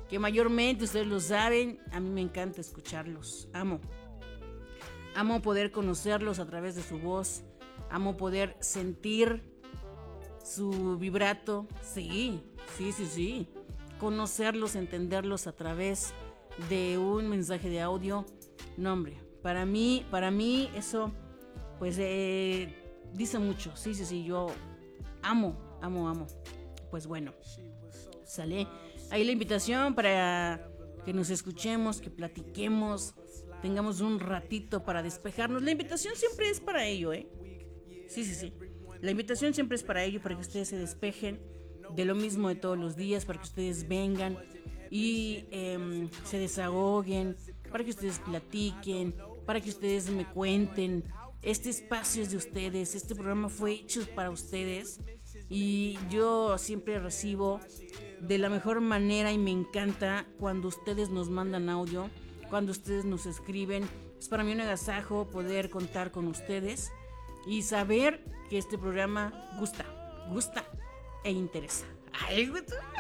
que mayormente ustedes lo saben, a mí me encanta escucharlos, amo poder conocerlos a través de su voz, amo poder sentir su vibrato, sí, conocerlos, entenderlos a través de un mensaje de audio. No, hombre, para mí eso pues dice mucho, sí, yo amo. Pues bueno, sale ahí la invitación para que nos escuchemos, que platiquemos, tengamos un ratito para despejarnos. La invitación siempre es para ello, Sí. La invitación siempre es para ello, para que ustedes se despejen de lo mismo de todos los días, para que ustedes vengan y se desahoguen, para que ustedes platiquen, para que ustedes me cuenten. Este espacio es de ustedes, este programa fue hecho para ustedes y yo siempre recibo de la mejor manera y me encanta cuando ustedes nos mandan audio, cuando ustedes nos escriben. Es para mí un agasajo poder contar con ustedes y saber que este programa gusta e interesa. Ay,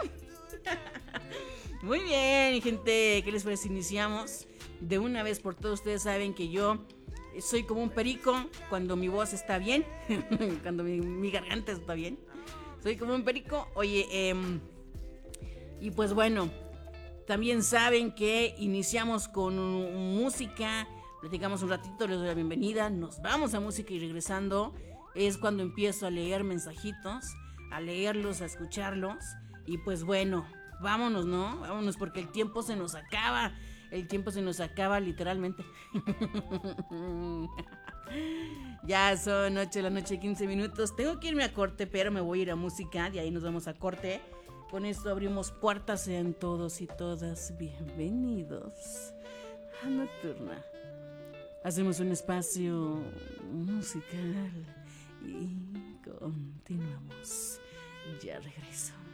muy bien, gente, ¿qué les parece? Iniciamos de una vez por todas. Ustedes saben que yo soy como un perico cuando mi voz está bien, cuando mi garganta está bien. Soy como un perico. Oye, y pues bueno, también saben que iniciamos con música, platicamos un ratito, les doy la bienvenida, nos vamos a música y regresando es cuando empiezo a leer mensajitos, a leerlos, a escucharlos y pues bueno, vámonos, ¿no? Vámonos porque el tiempo se nos acaba literalmente. Ya son 8 de la noche, 15 minutos. Tengo que irme a corte, pero me voy a ir a música. De ahí nos vamos a corte. Con esto abrimos puertas. Sean todos y todas bienvenidos a Nocturna. Hacemos un espacio musical y continuamos. Ya regreso.